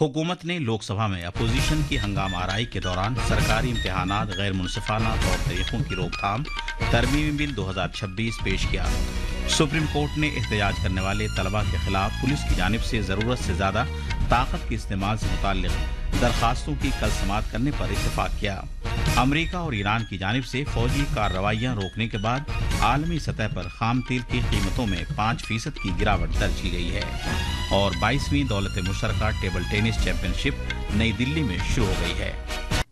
हुकूमत ने लोकसभा में अपोजिशन की हंगामा आराई के दौरान सरकारी इम्तिहानात गैर मुनसिफाना तौर तरीकों की रोकथाम तरमीमी बिल 2026 पेश किया। सुप्रीम कोर्ट ने एहतजाज करने वाले तलबा के खिलाफ पुलिस की जानिब से जरूरत से ज्यादा ताकत के इस्तेमाल से मुताल्लिक दरखास्तों की कल समाअत करने पर इत्तेफाक किया। अमरीका और ईरान की जानिब से फौजी कार्रवाइयां रोकने के बाद आलमी सतह पर खाम तेल की कीमतों में 5% की गिरावट दर्ज की गई है और 22वीं दौलत मुशतरका टेबल टेनिस चैंपियनशिप नई दिल्ली में शुरू हो गई है।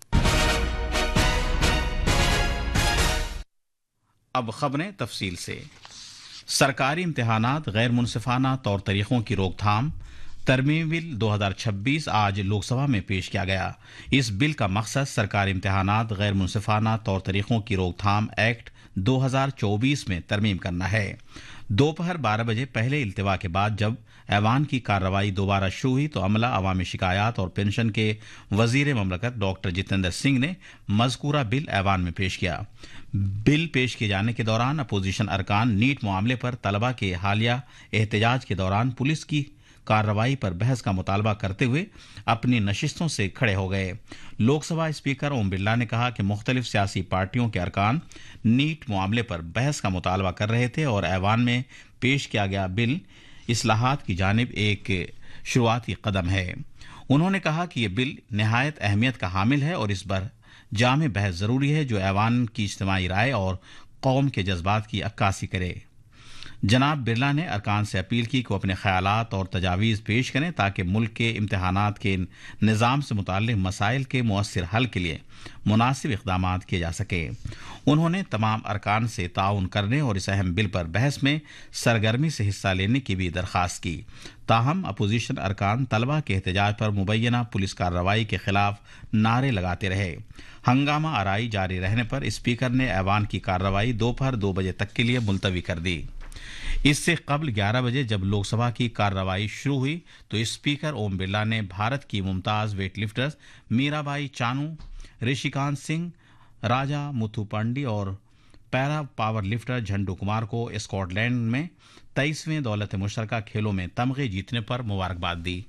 अब खबरें तफसील से। सरकारी इम्तिहानात गैर मुनसिफाना तौर तरीकों की रोकथाम तरमीमी बिल 2026 आज लोकसभा में पेश किया गया। इस बिल का मकसद सरकारी इम्तिहानात गैर मुनसिफाना तौर तरीकों की रोकथाम एक्ट 2024 में तरमीम करना है। दोपहर 12 बजे पहले इल्तिवा के बाद जब ऐवान की कार्रवाई दोबारा शुरू हुई तो अमला, अवामी शिकायत और पेंशन के वजीर ममलकत डॉक्टर जितेंद्र सिंह ने मजकूरा बिल ऐवान में पेश किया। बिल पेश किए जाने के दौरान अपोजिशन अरकान नीट मामले पर तलबा के हालिया एहतजाज के दौरान पुलिस की कार्रवाई पर बहस का मुतालबा करते हुए अपनी नशिस्तों से खड़े हो गए। लोकसभा स्पीकर ओम बिरला ने कहा कि मुख्तलिफ सियासी पार्टियों के अरकान नीट मामले पर बहस का मुतालबा कर रहे थे और ऐवान में पेश किया गया बिल इस्लाहात की जानिब एक शुरुआती कदम है। उन्होंने कहा कि यह बिल निहायत अहमियत का हामिल है और इस पर जामे बहस जरूरी है जो ऐवान की इज्तिमाई राय और कौम के जज्बात की अक्कासी करे। जनाब बिरला ने अरकान से अपील की कि वो अपने ख्यालात और तजावीज़ पेश करें ताकि मुल्क के इम्तिहानात के निज़ाम से मुताल्लिक़ मसाइल के मुअस्सिर हल के लिए मुनासिब इक़दाम किए जा सके। उन्होंने तमाम अरकान से ताउन करने और इस अहम बिल पर बहस में सरगर्मी से हिस्सा लेने की भी दरख्वास्त की। ताहम अपोजिशन अरकान तलबा के एहतजाज पर मुबैना पुलिस कार्रवाई के खिलाफ नारे लगाते रहे। हंगामा आराई जारी रहने पर स्पीकर ने ऐवान की कार्रवाई दोपहर 2 बजे तक के लिए मुलतवी कर दी। इससे कबल 11 बजे जब लोकसभा की कार्रवाई शुरू हुई तो स्पीकर ओम बिरला ने भारत की मुमताज वेटलिफ्टर्स मीराबाई चानू, ऋषिकांत सिंह, राजा मुथुपांडी और पैरा पावर लिफ्टर झंडू कुमार को स्कॉटलैंड में 23वें दौलत मुश्तरका खेलों में तमगे जीतने पर मुबारकबाद दी।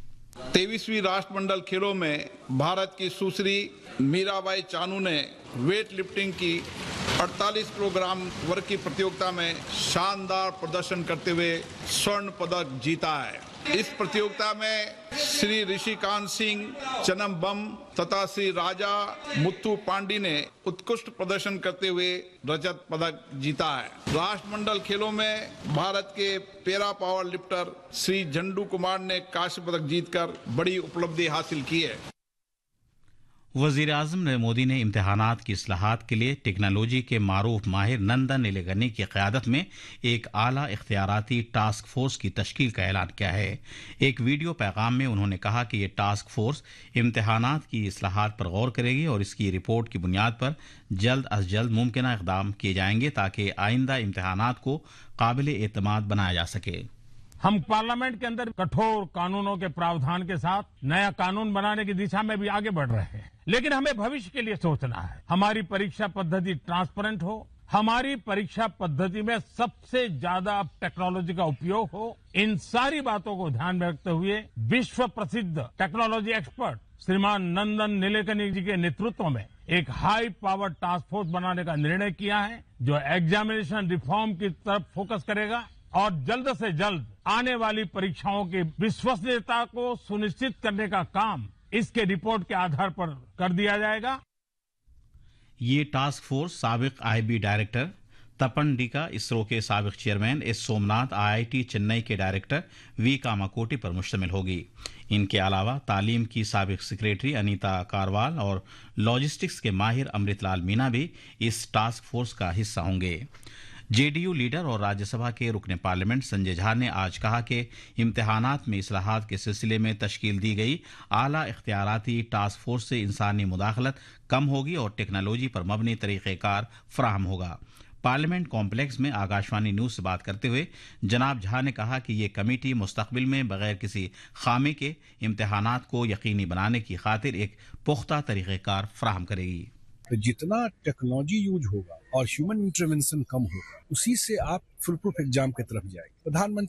23वीं राष्ट्रमंडल खेलों में भारत की सुश्री मीराबाई चानू ने वेट लिफ्टिंग की 48 किलोग्राम वर्ग की प्रतियोगिता में शानदार प्रदर्शन करते हुए स्वर्ण पदक जीता है। इस प्रतियोगिता में श्री ऋषिकांत सिंह चनम्बम तथा श्री राजा मुत्थु पांडी ने उत्कृष्ट प्रदर्शन करते हुए रजत पदक जीता है। राष्ट्रमंडल खेलों में भारत के पैरा पावर लिफ्टर श्री झंडू कुमार ने कांस्य पदक जीतकर बड़ी उपलब्धि हासिल की है। वज़ीर आज़म नरेंद्र मोदी ने इम्तिहानात की इस्लाहात के लिए टेक्नोलॉजी के मारूफ माहिर नंदन नीलेकनी की क़यादत में एक आला इख्तियाराती टास्क फोर्स की तश्कील का ऐलान किया है। एक वीडियो पैगाम में उन्होंने कहा कि यह टास्क फोर्स इम्तिहानात की इस्लाहात पर गौर करेगी और इसकी रिपोर्ट की बुनियाद पर जल्द अज जल्द मुमकिन इक़दाम किए जाएंगे ताकि आइंदा इम्तिहानात को काबिल एतमाद बनाया जा सके। हम पार्लियामेंट के अंदर कठोर कानूनों के प्रावधान के साथ नया कानून बनाने की दिशा में भी आगे बढ़ रहे हैं, लेकिन हमें भविष्य के लिए सोचना है। हमारी परीक्षा पद्धति ट्रांसपेरेंट हो, हमारी परीक्षा पद्धति में सबसे ज्यादा टेक्नोलॉजी का उपयोग हो। इन सारी बातों को ध्यान में रखते हुए विश्व प्रसिद्ध टेक्नोलॉजी एक्सपर्ट श्रीमान नंदन नीलेकनी जी के नेतृत्व में एक हाई पावर टास्क फोर्स बनाने का निर्णय किया है जो एग्जामिनेशन रिफॉर्म की तरफ फोकस करेगा और जल्द से जल्द आने वाली परीक्षाओं की विश्वसनीयता को सुनिश्चित करने का काम इसके रिपोर्ट के आधार पर कर दिया जाएगा। ये टास्क फोर्स साबिक आईबी डायरेक्टर तपन डीका, इसरो के साबिक chairman S Somnath, IIT Chennai के डायरेक्टर वी कामाकोटी पर मुश्तमिल होगी। इनके अलावा तालीम की साबिक सेक्रेटरी अनीता कारवाल और लॉजिस्टिक्स के माहिर अमृतलाल मीना भी इस टास्क फोर्स का हिस्सा होंगे। जेडीयू लीडर और राज्यसभा के रुकने पार्लियामेंट संजय झा ने आज कहा कि इम्तिहानात में इस्लाहात के सिलसिले में तश्कील दी गई आला इख्तियाराती टास्क फोर्स से इंसानी मुदाखलत कम होगी और टेक्नोलॉजी पर मबनी तरीक़ेकार फराहम होगा। पार्लियामेंट कॉम्प्लेक्स में आकाशवाणी न्यूज से बात करते हुए जनाब झा ने कहा कि ये कमेटी मुस्तकबिल में बगैर किसी खामी के इम्तिहानात को यकीनी बनाने की खातिर एक पुख्ता तरीक़ेकार फराहम करेगी। तो जितना टेक्नोलॉजी यूज होगा और ह्यूमन इंटरवेंशन कम होगा, उसी से आप फुल प्रूफ एग्जाम की तरफ जाएंगे। प्रधानमंत्री